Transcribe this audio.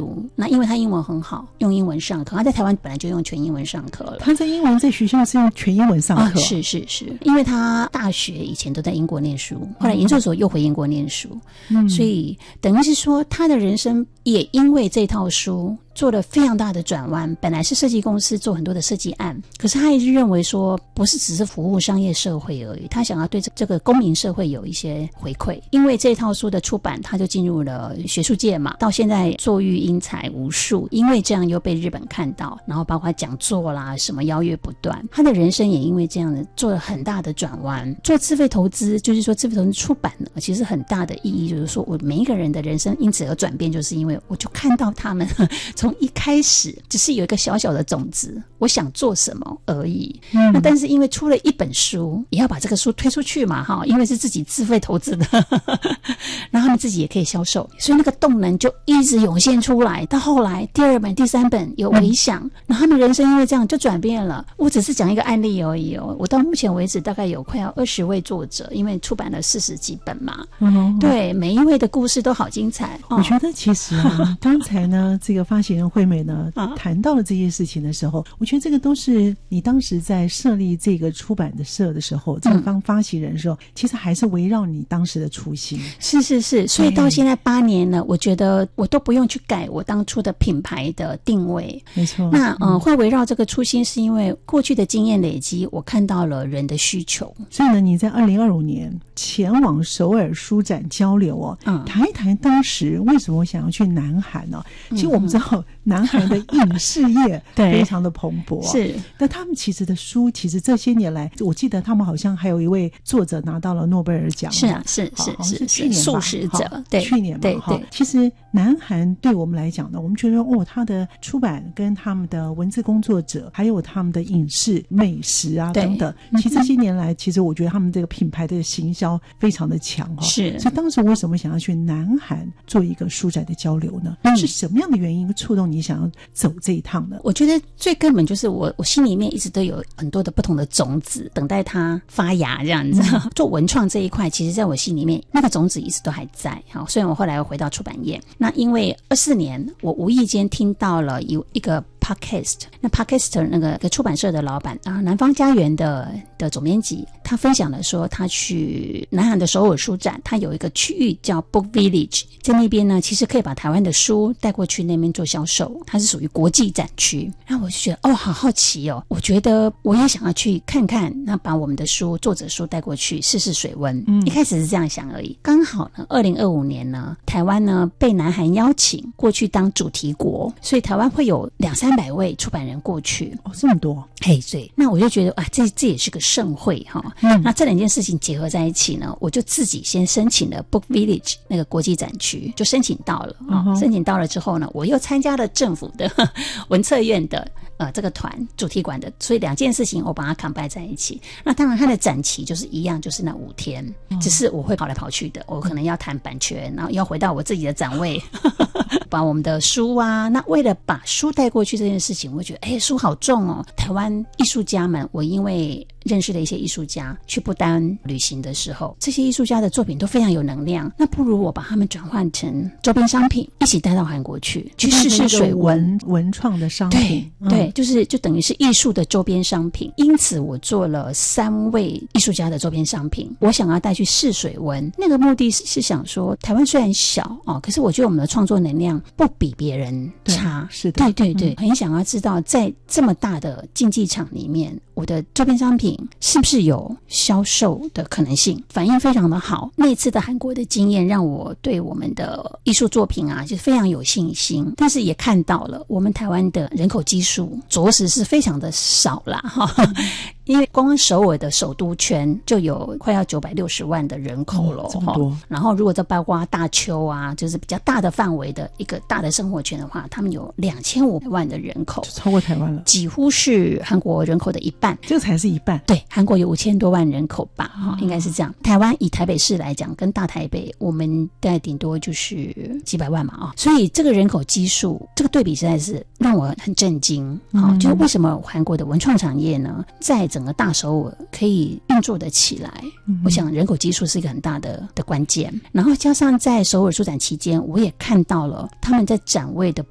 读，那因为他英文很好，用英文上课，他在台湾本来就用全英文上课了。 他在英文在学校是用全英文上课？ 是，因为他大学以前都在英国念书，后来研究所又回英国念书，所以等于是说他的人生也因为这套书做了非常大的转弯。本来是设计公司做很多的设计案，可是他一直认为说不是只是服务商业社会而已，他想要对这个公民社会有一些回馈。因为这套书的出版，他就进入了学术界嘛，到现在作育英才无数，因为这样又被日本看到，然后包括讲座啦什么邀约不断，他的人生也因为这样的做了很大的转弯。做自费投资，就是说自费投资出版呢，其实很大的意义就是说我每一个人的人生因此而转变，就是因为我就看到他们从一开始只是有一个小小的种子，我想做什么而已。那但是因为出了一本书，也要把这个书推出去嘛，因为是自己自费投资的然后他们自己也可以销售，所以那个动能就一直涌现出来。到后来第2本第3本有回响，然后他们人生因为这样就转变了。我只是讲一个案例而已我到目前为止大概有快要20位作者，因为出版了40几本嘛。对，每一位的故事都好精彩。 我觉得其实刚才呢这个发行人惠美呢谈到了这些事情的时候，我觉得这个都是你当时在设立这个出版的社的时候，这个当发行人的时候，其实还是围绕你当时的初心。 是，所以到现在8年了，我觉得我都不用去改我当初的品牌的定位。 没错。 那会围绕这个初心，是因为过去的经验累积，我看到了人的需求。 所以呢，你在2025年前往首尔书展交流谈一谈当时为什么想要去南韩呢？其实我们知道南韩的影视业非常的蓬勃是， 但他们其实的书，其实这些年来，我记得他们好像还有一位作者拿到了诺贝尔奖。 是去年吧，素食者，对， 去年吧。对，其实南韩对我们来讲呢，我们觉得他的出版跟他们的文字工作者，还有他们的影视、美食啊等等，其实这些年来，其实我觉得他们这个品牌的行销非常的强是。 所以当时为什么想要去南韩做一个书展的交流呢？是什么样的原因触动你想要走这一趟呢？ 我觉得最根本就是我心里面一直都有很多的不同的种子等待它发芽这样子。做文创这一块，其实在我心里面那个种子一直都还在。虽然我后来回到出版业，那因为24年我无意间听到了一个podcast， 那 podcast 那个出版社的老板南方家园的总编辑，他分享了说他去南韩的首尔书展，他有一个区域叫 Book Village， 在那边呢其实可以把台湾的书带过去那边做销售，它是属于国际展区。然后我就觉得好好奇我觉得我也想要去看看，那把我们的书作者书带过去试试水温。一开始是这样想而已。刚好呢2025年呢台湾呢被南韩邀请过去当主题国，所以台湾会有200-300位出版人过去。 这么多。 对，那我就觉得这也是个盛会那这2件事情结合在一起呢，我就自己先申请了 Book Village 那个国际展区，就申请到了申请到了之后呢，我又参加了政府的文策院的这个团主题馆的，所以2件事情我把它 combine 在一起。那当然它的展期就是一样，就是那5天，只是我会跑来跑去的，我可能要谈版权，然后要回到我自己的展位把我们的书那为了把书带过去这件事情，我觉得书好重台湾艺术家们，我因为认识了一些艺术家，去不丹旅行的时候，这些艺术家的作品都非常有能量，那不如我把他们转换成周边商品，一起带到韩国去试试水温。 文创的商品。 对，就等于是艺术的周边商品。因此我做了3位艺术家的周边商品，我想要带去试水温。那个目的是想说，台湾虽然小可是我觉得我们的创作能量不比别人差。 是的。 对，很想要知道在这么大的竞技场里面，我的周边商品是不是有销售的可能性，反应非常的好。那一次的韩国的经验让我对我们的艺术作品就非常有信心，但是也看到了我们台湾的人口基数着实是非常的少啦因为光首尔的首都圈就有快要960万的人口了， 这么多。 然后如果再包括大邱就是比较大的范围的一个大的生活圈的话，他们有2500万的人口， 就超过台湾了， 几乎是韩国人口的一半。 这个才是一半。 对，韩国有5000多万人口吧应该是这样。台湾以台北市来讲，跟大台北我们大概顶多就是几百万嘛所以这个人口基数，这个对比实在是让我很震惊就是为什么韩国的文创产业呢，在整个大首尔可以运作得起来。我想人口基数是一个很大的关键。然后加上在首尔书展期间，我也看到了他们在展位的